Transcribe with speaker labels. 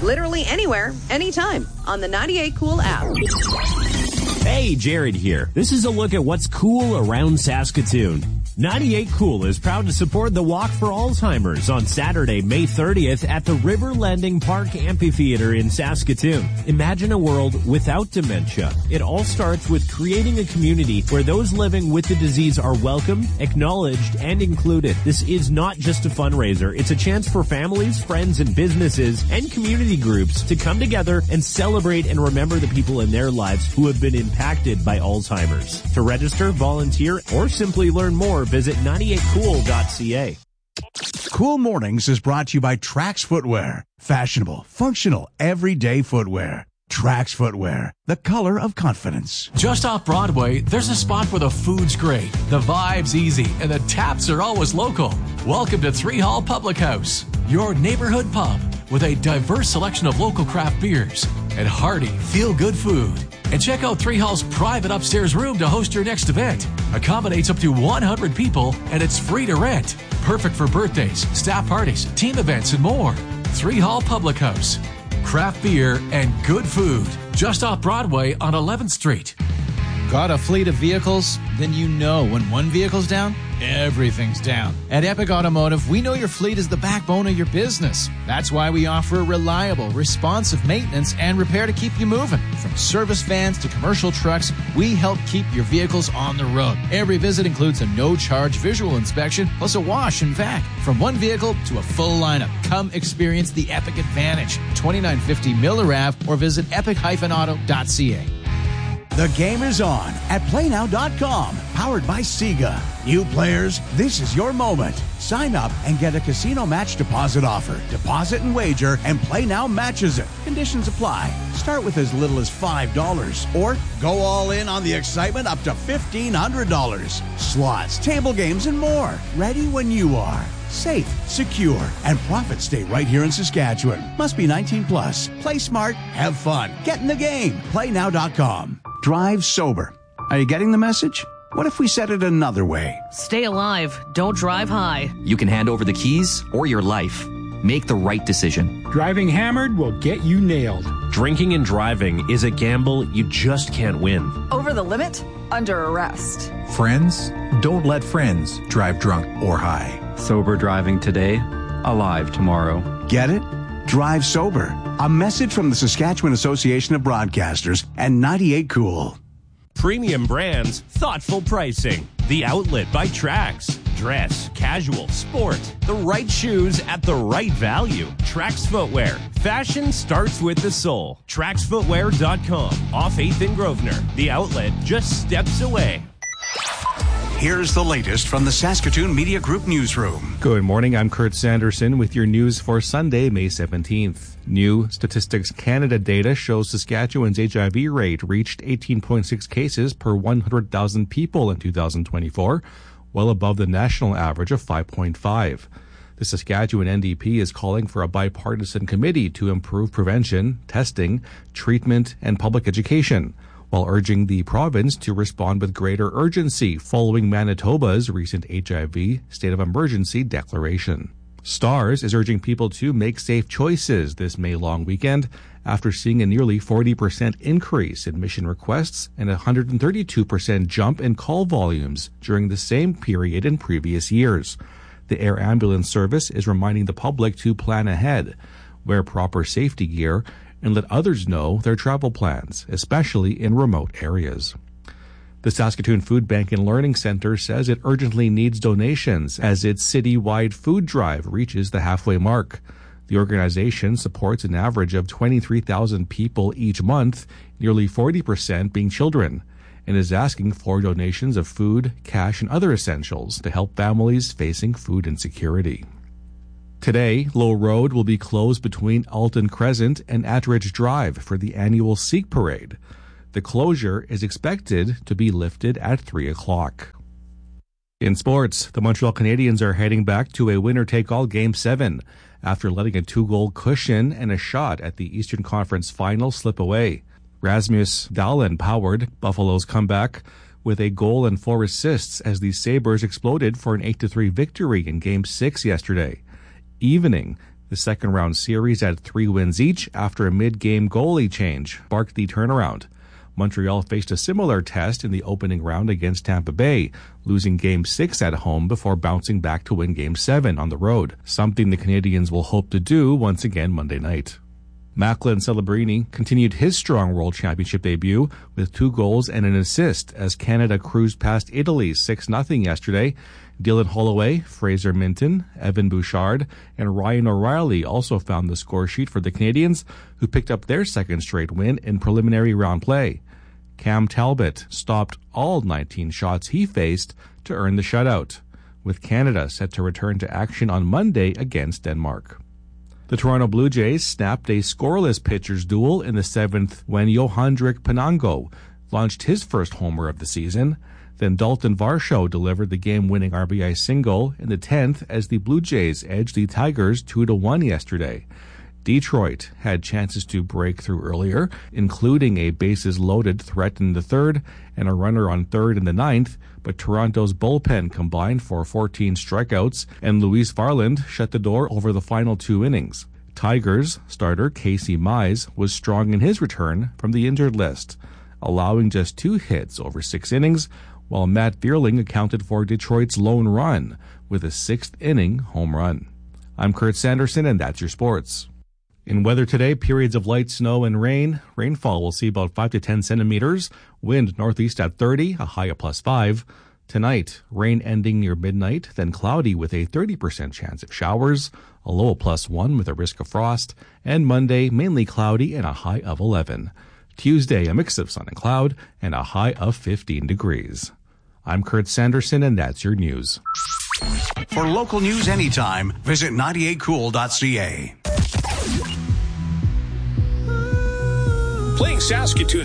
Speaker 1: Literally anywhere, anytime on the 98 Cool app.
Speaker 2: Hey, Jared here. This is a look at what's cool around Saskatoon. 98 Cool is proud to support the Walk for Alzheimer's on Saturday, May 30th at the River Landing Park Amphitheater in Saskatoon. Imagine a world without dementia. It all starts with creating a community where those living with the disease are welcomed, acknowledged, and included. This is not just a fundraiser. It's a chance for families, friends, and businesses and community groups to come together and celebrate and remember the people in their lives who have been impacted by Alzheimer's. To register, volunteer, or simply learn more, visit 98cool.ca.
Speaker 3: Cool Mornings is brought to you by Trax Footwear. Fashionable, functional, everyday footwear. Trax Footwear, the color of confidence.
Speaker 4: Just off Broadway, there's a spot where the food's great, the vibe's easy, and the taps are always local. Welcome to Three Hall Public House, your neighborhood pub with a diverse selection of local craft beers and hearty, feel-good food. And check out Three Hall's private upstairs room to host your next event. Accommodates up to 100 people, and it's free to rent. Perfect for birthdays, staff parties, team events, and more. Three Hall Public House. Craft beer and good food. Just off Broadway on 11th Street.
Speaker 5: Got a fleet of vehicles? Then you know when one vehicle's down, everything's down. At Epic Automotive, we know your fleet is the backbone of your business. That's why we offer reliable, responsive maintenance and repair to keep you moving. From service vans to commercial trucks, we help keep your vehicles on the road. Every visit includes a no-charge visual inspection, plus a wash and vac. From one vehicle to a full lineup, come experience the Epic Advantage. 2950 Miller Ave or visit epic-auto.ca.
Speaker 3: The game is on at PlayNow.com, powered by Sega. New players, this is your moment. Sign up and get a casino match deposit offer. Deposit and wager, and PlayNow matches it. Conditions apply. Start with as little as $5, or go all in on the excitement up to $1,500. Slots, table games, and more. Ready when you are. Safe, secure, and profits stay right here in Saskatchewan. Must be 19 plus. Play smart, have fun, get in the game. PlayNow.com. Drive sober. Are you getting the message? What if we said it another way?
Speaker 6: Stay alive. Don't drive high.
Speaker 7: You can hand over the keys or your life. Make the right decision.
Speaker 8: Driving hammered will get you nailed.
Speaker 2: Drinking and driving is a gamble you just can't win.
Speaker 9: Over the limit? Under arrest.
Speaker 10: Friends? Don't let friends drive drunk or high.
Speaker 11: Sober driving today, alive tomorrow.
Speaker 3: Get it? Drive sober. A message from the Saskatchewan Association of Broadcasters and 98 Cool.
Speaker 2: Premium brands, thoughtful pricing. The Outlet by Trax. Dress, casual, sport. The right shoes at the right value. Trax Footwear. Fashion starts with the soul. TraxFootwear.com. Off 8th and Grosvenor. The Outlet just steps away.
Speaker 3: Here's the latest from the Saskatoon Media Group newsroom.
Speaker 12: Good morning. I'm Kurt Sanderson with your news for Sunday, May 17th. New Statistics Canada data shows Saskatchewan's HIV rate reached 18.6 cases per 100,000 people in 2024, well above the national average of 5.5. The Saskatchewan NDP is calling for a bipartisan committee to improve prevention, testing, treatment, and public education, while urging the province to respond with greater urgency following Manitoba's recent HIV state of emergency declaration. STARS is urging people to make safe choices this May-long weekend after seeing a nearly 40% increase in mission requests and a 132% jump in call volumes during the same period in previous years. The air ambulance service is reminding the public to plan ahead, wear proper safety gear, and let others know their travel plans, especially in remote areas. The Saskatoon Food Bank and Learning Centre says it urgently needs donations as its city-wide food drive reaches the halfway mark. The organization supports an average of 23,000 people each month, nearly 40% being children, and is asking for donations of food, cash, and other essentials to help families facing food insecurity. Today, Low Road will be closed between Alton Crescent and Attridge Drive for the annual Sikh Parade. The closure is expected to be lifted at 3 o'clock. In sports, the Montreal Canadiens are heading back to a winner-take-all Game 7 after letting a 2-goal cushion and a shot at the Eastern Conference Final slip away. Rasmus Dahlin powered Buffalo's comeback with a goal and 4 assists as the Sabres exploded for an 8-3 victory in Game 6 yesterday, evening The second-round series had 3 wins each after a mid-game goalie change sparked the turnaround. Montreal faced a similar test in the opening round against Tampa Bay, losing Game 6 at home before bouncing back to win Game 7 on the road, something the Canadiens will hope to do once again Monday night. Macklin Celebrini continued his strong World Championship debut with 2 goals and an assist as Canada cruised past Italy 6-0 yesterday. Dylan Holloway, Fraser Minton, Evan Bouchard, and Ryan O'Reilly also found the score sheet for the Canadiens, who picked up their second straight win in preliminary round play. Cam Talbot stopped all 19 shots he faced to earn the shutout, with Canada set to return to action on Monday against Denmark. The Toronto Blue Jays snapped a scoreless pitchers duel in the 7th when Johandrik Pinango launched his first homer of the season. Then Dalton Varsho delivered the game-winning RBI single in the 10th as the Blue Jays edged the Tigers 2-1 yesterday. Detroit had chances to break through earlier, including a bases-loaded threat in the 3rd and a runner on 3rd in the 9th, but Toronto's bullpen combined for 14 strikeouts, and Luis Varland shut the door over the final 2 innings. Tigers starter Casey Mize was strong in his return from the injured list, allowing just 2 hits over 6 innings, while Matt Vierling accounted for Detroit's lone run with a 6th-inning home run. I'm Kurt Sanderson, and that's your sports. In weather today, periods of light snow and rain. Rainfall will see about 5 to 10 centimeters. Wind northeast at 30, a high of +5. Tonight, rain ending near midnight, then cloudy with a 30% chance of showers, a low of +1 with a risk of frost, and Monday, mainly cloudy and a high of 11. Tuesday, a mix of sun and cloud, and a high of 15 degrees. I'm Kurt Sanderson, and that's your news.
Speaker 3: For local news anytime, visit 98cool.ca.
Speaker 13: Playing Saskatoon